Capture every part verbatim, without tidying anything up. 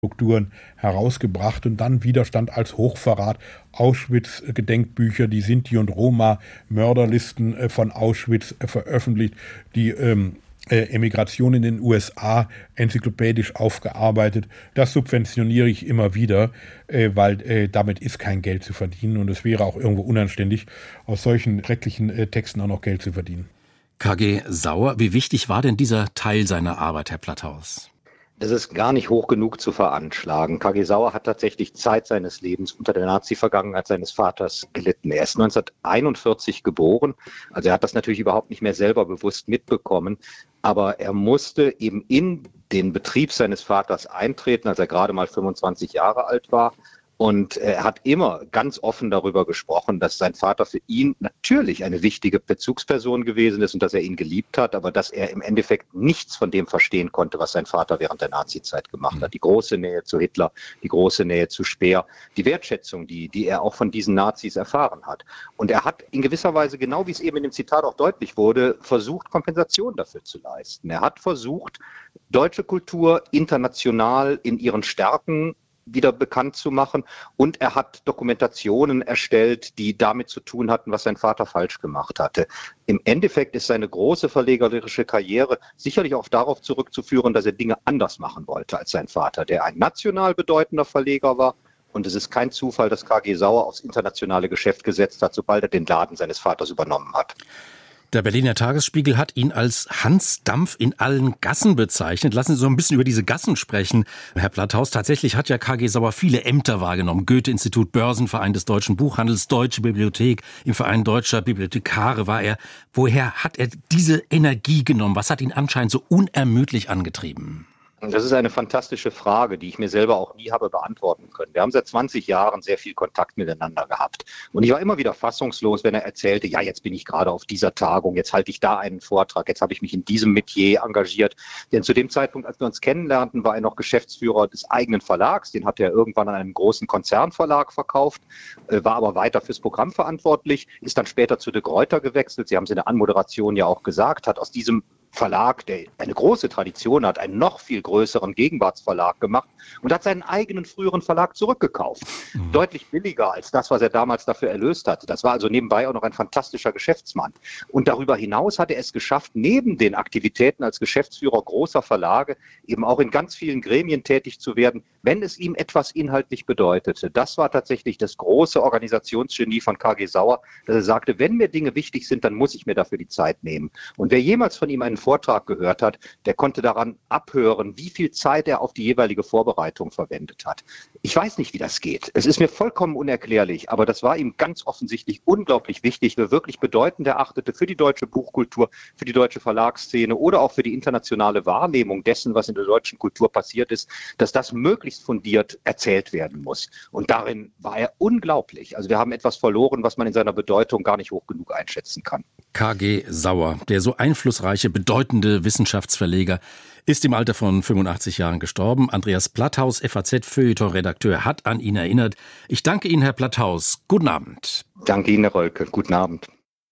Strukturen herausgebracht und dann Widerstand als Hochverrat, Auschwitz-Gedenkbücher, die Sinti- und Roma-Mörderlisten von Auschwitz veröffentlicht, die ähm, äh, Emigration in den U S A enzyklopädisch aufgearbeitet. Das subventioniere ich immer wieder, äh, weil äh, damit ist kein Geld zu verdienen und es wäre auch irgendwo unanständig, aus solchen schrecklichen äh, Texten auch noch Geld zu verdienen. K G Sauer, wie wichtig war denn dieser Teil seiner Arbeit, Herr Platthaus? Das ist gar nicht hoch genug zu veranschlagen. K G Sauer hat tatsächlich Zeit seines Lebens unter der Nazi-Vergangenheit seines Vaters gelitten. Er ist neunzehnhunderteinundvierzig geboren, also er hat das natürlich überhaupt nicht mehr selber bewusst mitbekommen, aber er musste eben in den Betrieb seines Vaters eintreten, als er gerade mal fünfundzwanzig Jahre alt war. Und er hat immer ganz offen darüber gesprochen, dass sein Vater für ihn natürlich eine wichtige Bezugsperson gewesen ist und dass er ihn geliebt hat, aber dass er im Endeffekt nichts von dem verstehen konnte, was sein Vater während der Nazizeit gemacht hat. Die große Nähe zu Hitler, die große Nähe zu Speer, die Wertschätzung, die, die er auch von diesen Nazis erfahren hat. Und er hat in gewisser Weise, genau wie es eben in dem Zitat auch deutlich wurde, versucht, Kompensation dafür zu leisten. Er hat versucht, deutsche Kultur international in ihren Stärken wieder bekannt zu machen und er hat Dokumentationen erstellt, die damit zu tun hatten, was sein Vater falsch gemacht hatte. Im Endeffekt ist seine große verlegerische Karriere sicherlich auch darauf zurückzuführen, dass er Dinge anders machen wollte als sein Vater, der ein national bedeutender Verleger war. Und es ist kein Zufall, dass K G Sauer aufs internationale Geschäft gesetzt hat, sobald er den Laden seines Vaters übernommen hat. Der Berliner Tagesspiegel hat ihn als Hans Dampf in allen Gassen bezeichnet. Lassen Sie so ein bisschen über diese Gassen sprechen, Herr Platthaus. Tatsächlich hat ja K G Sauer viele Ämter wahrgenommen. Goethe-Institut, Börsenverein des Deutschen Buchhandels, Deutsche Bibliothek, im Verein Deutscher Bibliothekare war er. Woher hat er diese Energie genommen? Was hat ihn anscheinend so unermüdlich angetrieben? Das ist eine fantastische Frage, die ich mir selber auch nie habe beantworten können. Wir haben seit zwanzig Jahren sehr viel Kontakt miteinander gehabt. Und ich war immer wieder fassungslos, wenn er erzählte, ja, jetzt bin ich gerade auf dieser Tagung, jetzt halte ich da einen Vortrag, jetzt habe ich mich in diesem Metier engagiert. Denn zu dem Zeitpunkt, als wir uns kennenlernten, war er noch Geschäftsführer des eigenen Verlags. Den hat er irgendwann an einen großen Konzernverlag verkauft, war aber weiter fürs Programm verantwortlich, ist dann später zu de Gruyter gewechselt. Sie haben es in der Anmoderation ja auch gesagt, hat aus diesem Verlag, der eine große Tradition hat, einen noch viel größeren Gegenwartsverlag gemacht und hat seinen eigenen früheren Verlag zurückgekauft. Mhm. Deutlich billiger als das, was er damals dafür erlöst hatte. Das war also nebenbei auch noch ein fantastischer Geschäftsmann. Und darüber hinaus hat er es geschafft, neben den Aktivitäten als Geschäftsführer großer Verlage eben auch in ganz vielen Gremien tätig zu werden, wenn es ihm etwas inhaltlich bedeutete. Das war tatsächlich das große Organisationsgenie von K G Sauer, dass er sagte, wenn mir Dinge wichtig sind, dann muss ich mir dafür die Zeit nehmen. Und wer jemals von ihm einen Vortrag gehört hat, der konnte daran abhören, wie viel Zeit er auf die jeweilige Vorbereitung verwendet hat. Ich weiß nicht, wie das geht. Es ist mir vollkommen unerklärlich, aber das war ihm ganz offensichtlich unglaublich wichtig, wer wirklich bedeutend erachtete für die deutsche Buchkultur, für die deutsche Verlagsszene oder auch für die internationale Wahrnehmung dessen, was in der deutschen Kultur passiert ist, dass das möglichst fundiert erzählt werden muss. Und darin war er unglaublich. Also wir haben etwas verloren, was man in seiner Bedeutung gar nicht hoch genug einschätzen kann. K G Sauer, der so einflussreiche, bedeutende Wissenschaftsverleger, ist im Alter von fünfundachtzig Jahren gestorben. Andreas Platthaus, F A Z-Feuilleton-Redakteur, hat an ihn erinnert. Ich danke Ihnen, Herr Platthaus. Guten Abend. Danke Ihnen, Herr Rölke. Guten Abend.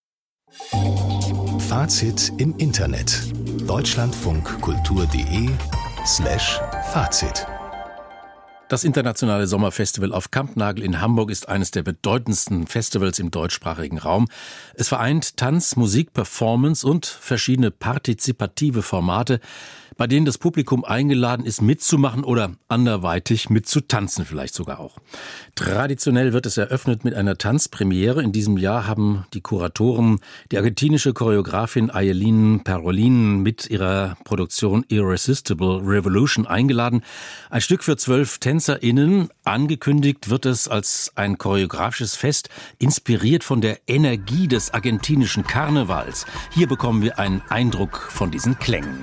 Fazit im Internet. deutschlandfunkkultur.de slash Fazit. Das internationale Sommerfestival auf Kampnagel in Hamburg ist eines der bedeutendsten Festivals im deutschsprachigen Raum. Es vereint Tanz, Musik, Performance und verschiedene partizipative Formate, bei denen das Publikum eingeladen ist, mitzumachen oder anderweitig mitzutanzen vielleicht sogar auch. Traditionell wird es eröffnet mit einer Tanzpremiere. In diesem Jahr haben die Kuratoren die argentinische Choreografin Ayelin Parolin mit ihrer Produktion Irresistible Revolution eingeladen. Ein Stück für zwölf TänzerInnen. Angekündigt wird es als ein choreografisches Fest, inspiriert von der Energie des argentinischen Karnevals. Hier bekommen wir einen Eindruck von diesen Klängen.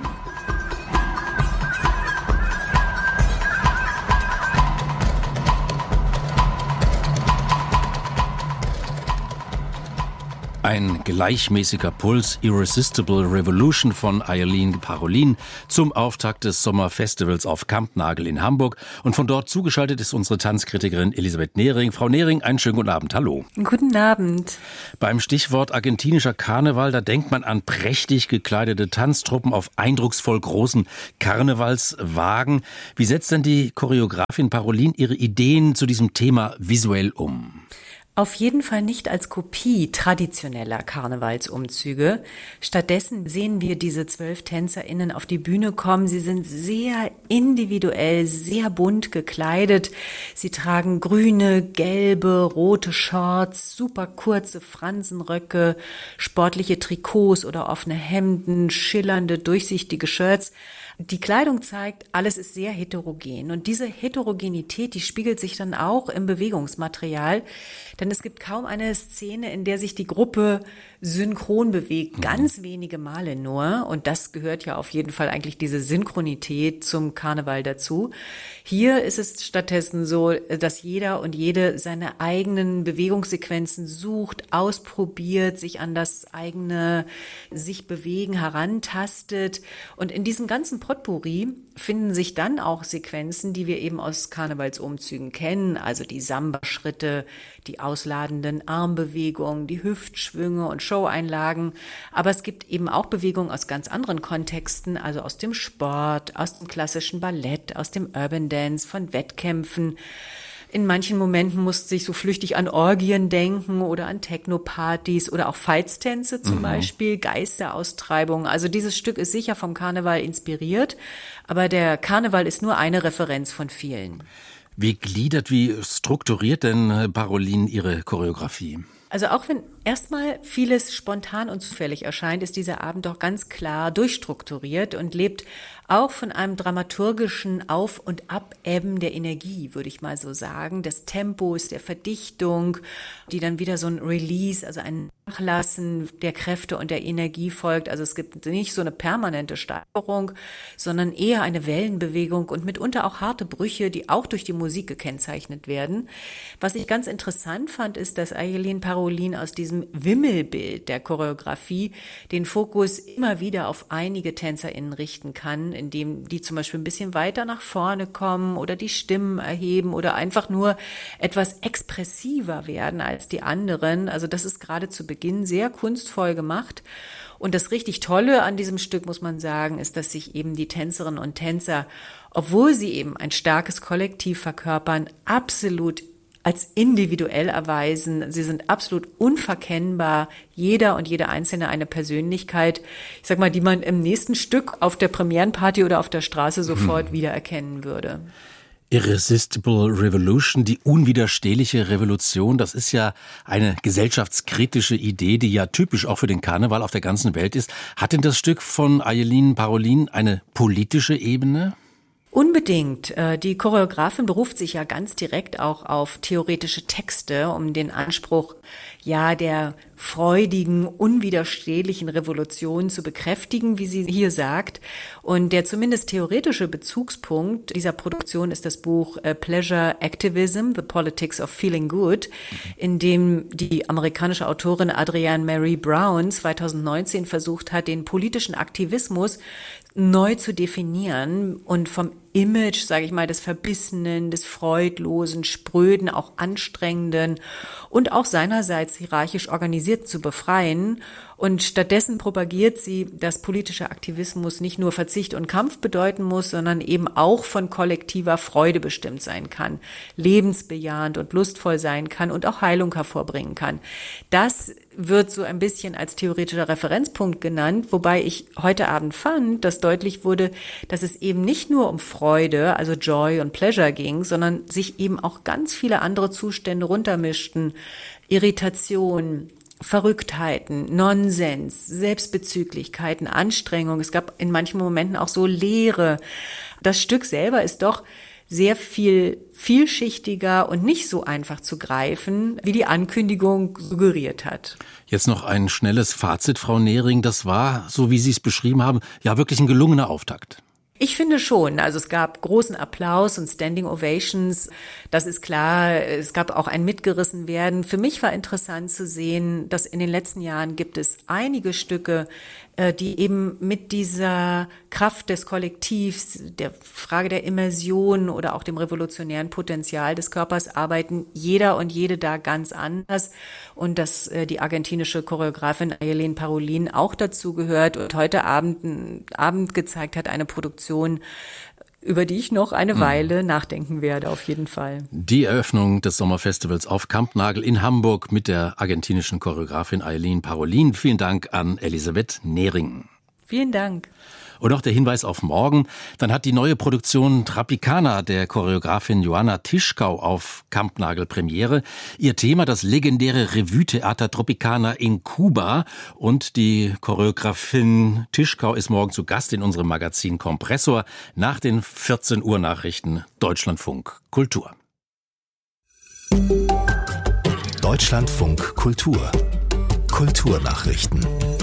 Ein gleichmäßiger Puls, Irresistible Revolution von Ayeleen Parolin zum Auftakt des Sommerfestivals auf Kampnagel in Hamburg. Und von dort zugeschaltet ist unsere Tanzkritikerin Elisabeth Nehring. Frau Nehring, einen schönen guten Abend. Hallo. Guten Abend. Beim Stichwort argentinischer Karneval, da denkt man an prächtig gekleidete Tanztruppen auf eindrucksvoll großen Karnevalswagen. Wie setzt denn die Choreografin Parolin ihre Ideen zu diesem Thema visuell um? Auf jeden Fall nicht als Kopie traditioneller Karnevalsumzüge. Stattdessen sehen wir diese zwölf TänzerInnen auf die Bühne kommen. Sie sind sehr individuell, sehr bunt gekleidet. Sie tragen grüne, gelbe, rote Shorts, super kurze Fransenröcke, sportliche Trikots oder offene Hemden, schillernde, durchsichtige Shirts. Die Kleidung zeigt, alles ist sehr heterogen. Und diese Heterogenität, die spiegelt sich dann auch im Bewegungsmaterial. Denn es gibt kaum eine Szene, in der sich die Gruppe synchron bewegt. Ganz wenige Male nur. Und das gehört ja auf jeden Fall eigentlich diese Synchronität zum Karneval dazu. Hier ist es stattdessen so, dass jeder und jede seine eigenen Bewegungssequenzen sucht, ausprobiert, sich an das eigene sich bewegen herantastet. Und in diesem ganzen Potpourri finden sich dann auch Sequenzen, die wir eben aus Karnevalsumzügen kennen, also die Samba-Schritte, die ausladenden Armbewegungen, die Hüftschwünge und Showeinlagen. Aber es gibt eben auch Bewegungen aus ganz anderen Kontexten, also aus dem Sport, aus dem klassischen Ballett, aus dem Urban Dance, von Wettkämpfen. In manchen Momenten musste ich so flüchtig an Orgien denken oder an Techno-Partys oder auch Veitstänze zum mhm. Beispiel, Geisteraustreibungen. Also dieses Stück ist sicher vom Karneval inspiriert, aber der Karneval ist nur eine Referenz von vielen. Wie gliedert, wie strukturiert denn Parolin ihre Choreografie? Also auch wenn erstmal vieles spontan und zufällig erscheint, ist dieser Abend doch ganz klar durchstrukturiert und lebt auch von einem dramaturgischen Auf- und Abebben der Energie, würde ich mal so sagen, des Tempos, der Verdichtung, die dann wieder so ein Release, also ein Nachlassen der Kräfte und der Energie folgt. Also es gibt nicht so eine permanente Steigerung, sondern eher eine Wellenbewegung und mitunter auch harte Brüche, die auch durch die Musik gekennzeichnet werden. Was ich ganz interessant fand, ist, dass Ayeleen Parolin aus diesem Wimmelbild der Choreografie den Fokus immer wieder auf einige TänzerInnen richten kann, indem die zum Beispiel ein bisschen weiter nach vorne kommen oder die Stimmen erheben oder einfach nur etwas expressiver werden als die anderen. Also das ist gerade zu Beginn sehr kunstvoll gemacht. Und das richtig Tolle an diesem Stück, muss man sagen, ist, dass sich eben die Tänzerinnen und Tänzer, obwohl sie eben ein starkes Kollektiv verkörpern, absolut als individuell erweisen. Sie sind absolut unverkennbar. Jeder und jede Einzelne eine Persönlichkeit, ich sag mal, die man im nächsten Stück auf der Premierenparty oder auf der Straße sofort hm. wiedererkennen würde. Irresistible Revolution, die unwiderstehliche Revolution, das ist ja eine gesellschaftskritische Idee, die ja typisch auch für den Karneval auf der ganzen Welt ist. Hat denn das Stück von Ayeleen Parolin eine politische Ebene? Unbedingt. Die Choreografin beruft sich ja ganz direkt auch auf theoretische Texte, um den Anspruch, ja, der freudigen, unwiderstehlichen Revolution zu bekräftigen, wie sie hier sagt. Und der zumindest theoretische Bezugspunkt dieser Produktion ist das Buch Pleasure Activism, The Politics of Feeling Good, in dem die amerikanische Autorin Adrienne Mary Brown zweitausendneunzehn versucht hat, den politischen Aktivismus neu zu definieren und vom Image, sage ich mal, des Verbissenen, des Freudlosen, Spröden, auch Anstrengenden und auch seinerseits hierarchisch organisiert zu befreien. Und stattdessen propagiert sie, dass politischer Aktivismus nicht nur Verzicht und Kampf bedeuten muss, sondern eben auch von kollektiver Freude bestimmt sein kann, lebensbejahend und lustvoll sein kann und auch Heilung hervorbringen kann. Das wird so ein bisschen als theoretischer Referenzpunkt genannt, wobei ich heute Abend fand, dass deutlich wurde, dass es eben nicht nur um Freude, also Joy und Pleasure ging, sondern sich eben auch ganz viele andere Zustände runtermischten. Irritation, Verrücktheiten, Nonsens, Selbstbezüglichkeiten, Anstrengung. Es gab in manchen Momenten auch so Leere. Das Stück selber ist doch sehr viel vielschichtiger und nicht so einfach zu greifen, wie die Ankündigung suggeriert hat. Jetzt noch ein schnelles Fazit, Frau Nehring. Das war, so wie Sie es beschrieben haben, ja wirklich ein gelungener Auftakt. Ich finde schon. Also es gab großen Applaus und Standing Ovations. Das ist klar. Es gab auch ein Mitgerissenwerden. Für mich war interessant zu sehen, dass in den letzten Jahren gibt es einige Stücke, die eben mit dieser Kraft des Kollektivs, der Frage der Immersion oder auch dem revolutionären Potenzial des Körpers arbeiten. Jeder und jede da ganz anders. Und dass die argentinische Choreografin Ayelen Parolin auch dazu gehört und heute Abend, Abend gezeigt hat, eine Produktion, über die ich noch eine Weile mhm. nachdenken werde, auf jeden Fall. Die Eröffnung des Sommerfestivals auf Kampnagel in Hamburg mit der argentinischen Choreografin Ayelen Parolin. Vielen Dank an Elisabeth Nehring. Vielen Dank. Und noch der Hinweis auf morgen. Dann hat die neue Produktion Tropicana der Choreografin Joanna Tischkau auf Kampnagel Premiere. Ihr Thema das legendäre Revue-Theater Tropicana in Kuba. Und die Choreografin Tischkau ist morgen zu Gast in unserem Magazin Kompressor nach den vierzehn Uhr Nachrichten Deutschlandfunk Kultur. Deutschlandfunk Kultur. Kulturnachrichten.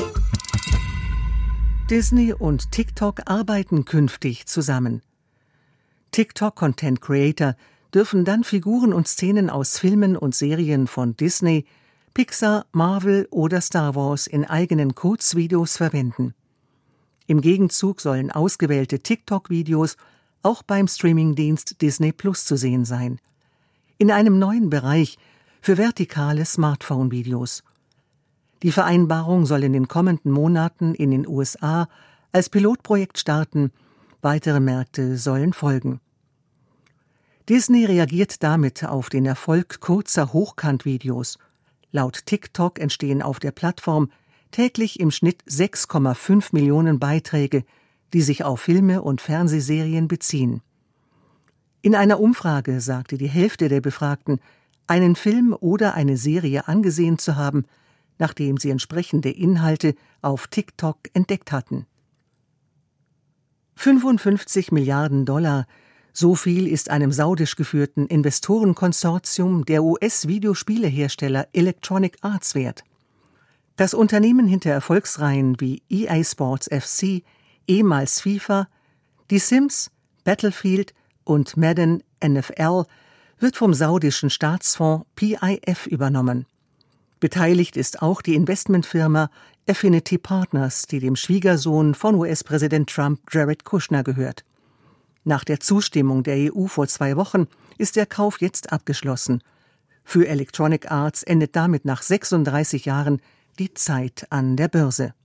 Disney und TikTok arbeiten künftig zusammen. TikTok-Content-Creator dürfen dann Figuren und Szenen aus Filmen und Serien von Disney, Pixar, Marvel oder Star Wars in eigenen Kurzvideos verwenden. Im Gegenzug sollen ausgewählte TikTok-Videos auch beim Streamingdienst Disney Plus zu sehen sein. In einem neuen Bereich für vertikale Smartphone-Videos. Die Vereinbarung soll in den kommenden Monaten in den U S A als Pilotprojekt starten. Weitere Märkte sollen folgen. Disney reagiert damit auf den Erfolg kurzer Hochkant-Videos. Laut TikTok entstehen auf der Plattform täglich im Schnitt sechs Komma fünf Millionen Beiträge, die sich auf Filme und Fernsehserien beziehen. In einer Umfrage sagte die Hälfte der Befragten, einen Film oder eine Serie angesehen zu haben, nachdem sie entsprechende Inhalte auf TikTok entdeckt hatten. fünfundfünfzig Milliarden Dollar, so viel ist einem saudisch geführten Investorenkonsortium der U S-Videospielehersteller Electronic Arts wert. Das Unternehmen hinter Erfolgsreihen wie E A Sports F C, ehemals FIFA, Die Sims, Battlefield und Madden N F L wird vom saudischen Staatsfonds P I F übernommen. Beteiligt ist auch die Investmentfirma Affinity Partners, die dem Schwiegersohn von U S-Präsident Trump, Jared Kushner, gehört. Nach der Zustimmung der E U vor zwei Wochen ist der Kauf jetzt abgeschlossen. Für Electronic Arts endet damit nach sechsunddreißig Jahren die Zeit an der Börse.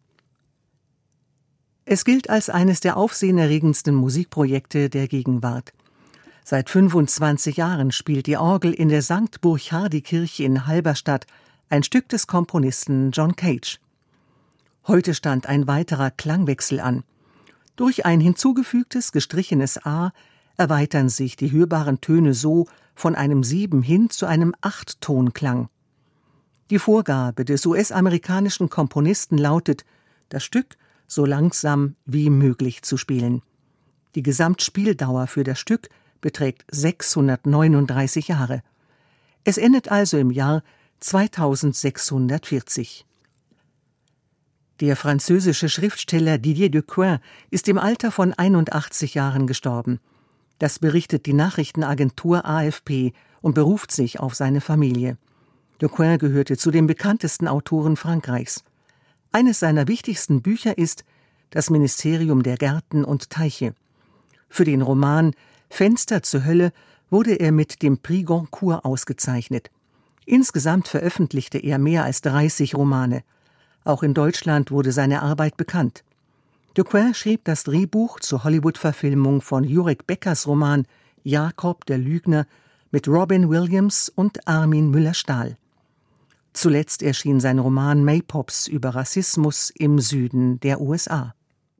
Es gilt als eines der aufsehenerregendsten Musikprojekte der Gegenwart. Seit fünfundzwanzig Jahren spielt die Orgel in der Sankt Burchardikirche in Halberstadt, ein Stück des Komponisten John Cage. Heute stand ein weiterer Klangwechsel an. Durch ein hinzugefügtes gestrichenes A erweitern sich die hörbaren Töne so von einem Sieben hin zu einem Acht-Tonklang. Die Vorgabe des U S-amerikanischen Komponisten lautet, das Stück so langsam wie möglich zu spielen. Die Gesamtspieldauer für das Stück beträgt sechshundertneununddreißig Jahre. Es endet also im Jahr zweitausendsechshundertvierzig. Der französische Schriftsteller Didier Decoing ist im Alter von einundachtzig Jahren gestorben. Das berichtet die Nachrichtenagentur A F P und beruft sich auf seine Familie. Decoing gehörte zu den bekanntesten Autoren Frankreichs. Eines seiner wichtigsten Bücher ist Das Ministerium der Gärten und Teiche. Für den Roman Fenster zur Hölle wurde er mit dem Prix Goncourt ausgezeichnet. Insgesamt veröffentlichte er mehr als dreißig Romane. Auch in Deutschland wurde seine Arbeit bekannt. Decoing schrieb das Drehbuch zur Hollywood-Verfilmung von Jurek Beckers Roman Jakob der Lügner mit Robin Williams und Armin Müller-Stahl. Zuletzt erschien sein Roman Maypops über Rassismus im Süden der U S A.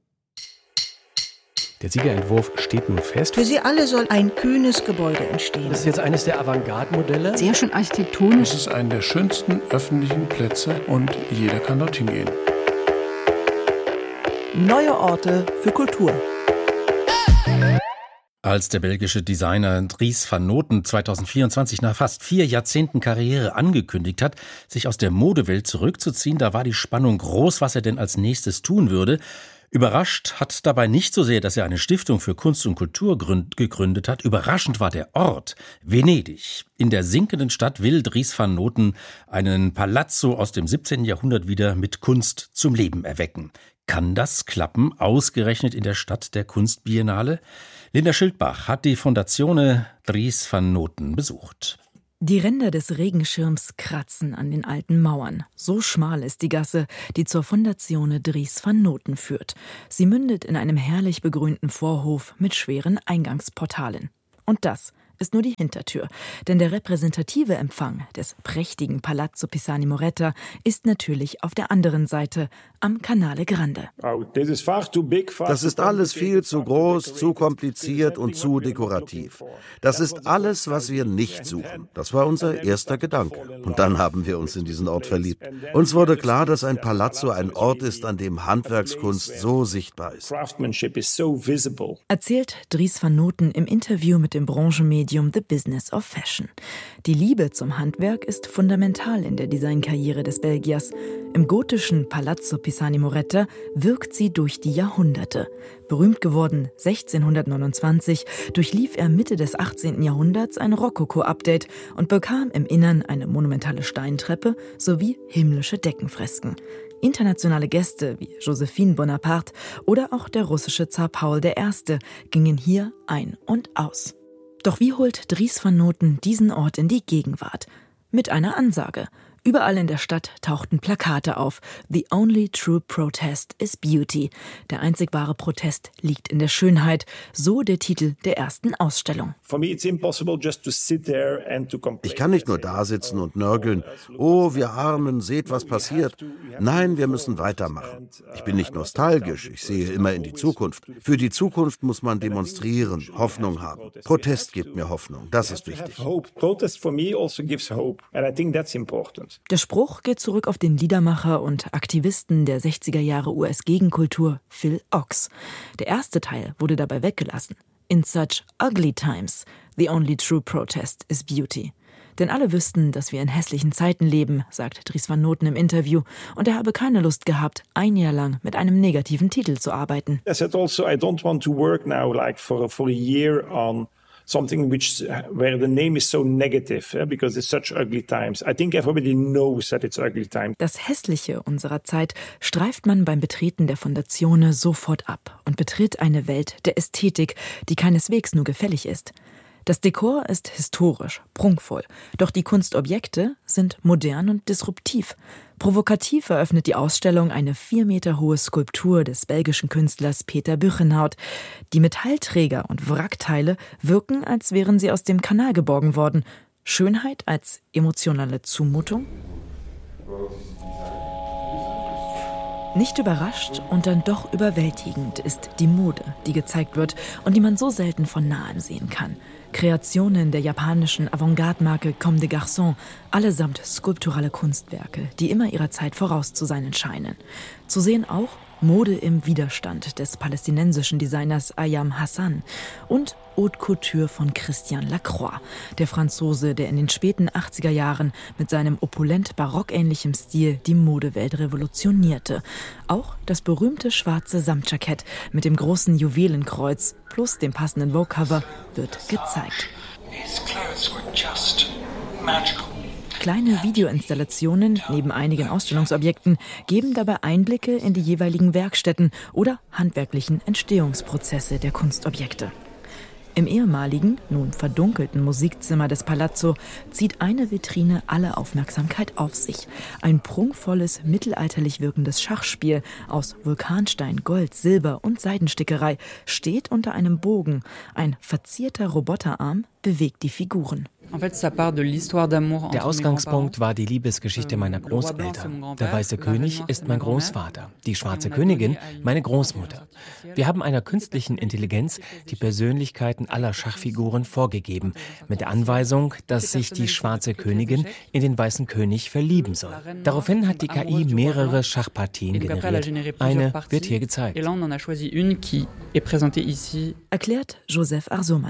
Der Siegerentwurf steht nun fest. Für sie alle soll ein kühnes Gebäude entstehen. Das ist jetzt eines der Avantgarde-Modelle. Sehr schön architektonisch. Es ist einer der schönsten öffentlichen Plätze und jeder kann dorthin gehen. Neue Orte für Kultur. Als der belgische Designer Dries van Noten zweitausendvierundzwanzig nach fast vier Jahrzehnten Karriere angekündigt hat, sich aus der Modewelt zurückzuziehen, da war die Spannung groß, was er denn als nächstes tun würde. Überrascht hat dabei nicht so sehr, dass er eine Stiftung für Kunst und Kultur gründ- gegründet hat. Überraschend war der Ort, Venedig. In der sinkenden Stadt will Dries van Noten einen Palazzo aus dem siebzehnten Jahrhundert wieder mit Kunst zum Leben erwecken. Kann das klappen, ausgerechnet in der Stadt der Kunstbiennale? Linda Schildbach hat die Fondazione Dries van Noten besucht. Die Ränder des Regenschirms kratzen an den alten Mauern. So schmal ist die Gasse, die zur Fondazione Dries van Noten führt. Sie mündet in einem herrlich begrünten Vorhof mit schweren Eingangsportalen. Und das ist nur die Hintertür, denn der repräsentative Empfang des prächtigen Palazzo Pisani Moretta ist natürlich auf der anderen Seite am Canale Grande. Das ist alles viel zu groß, zu kompliziert und zu dekorativ. Das ist alles, was wir nicht suchen. Das war unser erster Gedanke. Und dann haben wir uns in diesen Ort verliebt. Uns wurde klar, dass ein Palazzo ein Ort ist, an dem Handwerkskunst so sichtbar ist. Erzählt Dries van Noten im Interview mit dem Branchenmedium The Business of Fashion. Die Liebe zum Handwerk ist fundamental in der Designkarriere des Belgiers. Im gotischen Palazzo Pisani Moretta wirkt sie durch die Jahrhunderte. Berühmt geworden sechzehnhundertneunundzwanzig, durchlief er Mitte des achtzehnten Jahrhunderts ein Rokoko-Update und bekam im Innern eine monumentale Steintreppe sowie himmlische Deckenfresken. Internationale Gäste wie Josephine Bonaparte oder auch der russische Zar Paul der Erste gingen hier ein und aus. Doch wie holt Dries van Noten diesen Ort in die Gegenwart? Mit einer Ansage. Überall in der Stadt tauchten Plakate auf. The only true protest is beauty. Der einzig wahre Protest liegt in der Schönheit. So der Titel der ersten Ausstellung. Ich kann nicht nur da sitzen und nörgeln. Oh, wir Armen, seht, was passiert. Nein, wir müssen weitermachen. Ich bin nicht nostalgisch, ich sehe immer in die Zukunft. Für die Zukunft muss man demonstrieren, Hoffnung haben. Protest gibt mir Hoffnung, das ist wichtig. Der Spruch geht zurück auf den Liedermacher und Aktivisten der sechziger Jahre U S-Gegenkultur Phil Ochs. Der erste Teil wurde dabei weggelassen. In such ugly times, the only true protest is beauty. Denn alle wüssten, dass wir in hässlichen Zeiten leben, sagt Dries van Noten im Interview. Und er habe keine Lust gehabt, ein Jahr lang mit einem negativen Titel zu arbeiten. I said also, I don't want to work now like for, for a year on something which where the name is so negative, yeah, because it's such ugly times. I think everybody knows that it's ugly times. Das Hässliche unserer Zeit streift man beim Betreten der Fondazione sofort ab und betritt eine Welt der Ästhetik, die keineswegs nur gefällig ist. Das Dekor ist historisch, prunkvoll, doch die Kunstobjekte sind modern und disruptiv. Provokativ eröffnet die Ausstellung eine vier Meter hohe Skulptur des belgischen Künstlers Peter Buchenhout. Die Metallträger und Wrackteile wirken, als wären sie aus dem Kanal geborgen worden. Schönheit als emotionale Zumutung? Nicht überrascht und dann doch überwältigend ist die Mode, die gezeigt wird und die man so selten von nahem sehen kann. Kreationen der japanischen Avantgarde-Marke Comme des Garçons, allesamt skulpturale Kunstwerke, die immer ihrer Zeit voraus zu sein scheinen. Zu sehen auch Mode im Widerstand des palästinensischen Designers Ayam Hassan und Haute Couture von Christian Lacroix, der Franzose, der in den späten achtziger Jahren mit seinem opulent barockähnlichen Stil die Modewelt revolutionierte. Auch das berühmte schwarze Samtjackett mit dem großen Juwelenkreuz plus dem passenden Vogue-Cover wird gezeigt. Kleine Videoinstallationen neben einigen Ausstellungsobjekten geben dabei Einblicke in die jeweiligen Werkstätten oder handwerklichen Entstehungsprozesse der Kunstobjekte. Im ehemaligen, nun verdunkelten Musikzimmer des Palazzo zieht eine Vitrine alle Aufmerksamkeit auf sich. Ein prunkvolles, mittelalterlich wirkendes Schachspiel aus Vulkanstein, Gold, Silber und Seidenstickerei steht unter einem Bogen. Ein verzierter Roboterarm bewegt die Figuren. Der Ausgangspunkt war die Liebesgeschichte meiner Großeltern. Der Weiße König ist mein Großvater, die Schwarze Königin meine Großmutter. Wir haben einer künstlichen Intelligenz die Persönlichkeiten aller Schachfiguren vorgegeben, mit der Anweisung, dass sich die Schwarze Königin in den Weißen König verlieben soll. Daraufhin hat die K I mehrere Schachpartien generiert. Eine wird hier gezeigt. Erklärt Joseph Arsomanov,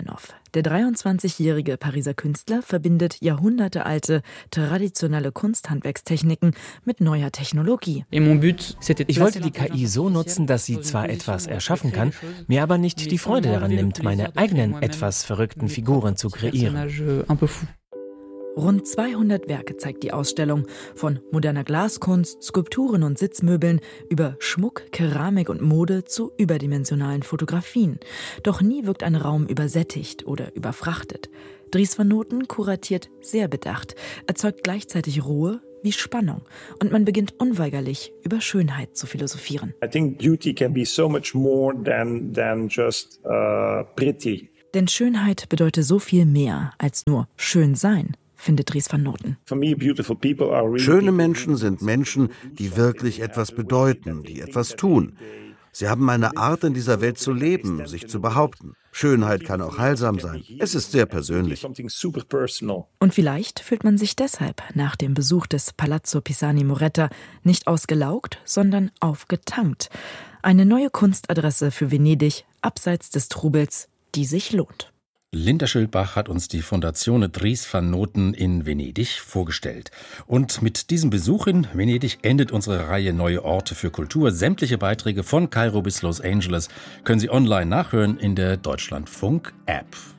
Der dreiundzwanzigjährige Pariser Künstler verbindet jahrhundertealte, traditionelle Kunsthandwerkstechniken mit neuer Technologie. Ich wollte die K I so nutzen, dass sie zwar etwas erschaffen kann, mir aber nicht die Freude daran nimmt, meine eigenen etwas verrückten Figuren zu kreieren. Rund zweihundert Werke zeigt die Ausstellung, von moderner Glaskunst, Skulpturen und Sitzmöbeln über Schmuck, Keramik und Mode zu überdimensionalen Fotografien. Doch nie wirkt ein Raum übersättigt oder überfrachtet. Dries van Noten kuratiert sehr bedacht, erzeugt gleichzeitig Ruhe wie Spannung und man beginnt unweigerlich über Schönheit zu philosophieren. I think beauty can be so much more than than just uh, pretty. Denn Schönheit bedeutet so viel mehr als nur schön sein, findet Dries van Noten. Schöne Menschen sind Menschen, die wirklich etwas bedeuten, die etwas tun. Sie haben eine Art, in dieser Welt zu leben, sich zu behaupten. Schönheit kann auch heilsam sein. Es ist sehr persönlich. Und vielleicht fühlt man sich deshalb nach dem Besuch des Palazzo Pisani-Moretta nicht ausgelaugt, sondern aufgetankt. Eine neue Kunstadresse für Venedig, abseits des Trubels, die sich lohnt. Linda Schildbach hat uns die Fondazione Dries van Noten in Venedig vorgestellt. Und mit diesem Besuch in Venedig endet unsere Reihe Neue Orte für Kultur. Sämtliche Beiträge von Kairo bis Los Angeles können Sie online nachhören in der Deutschlandfunk-App.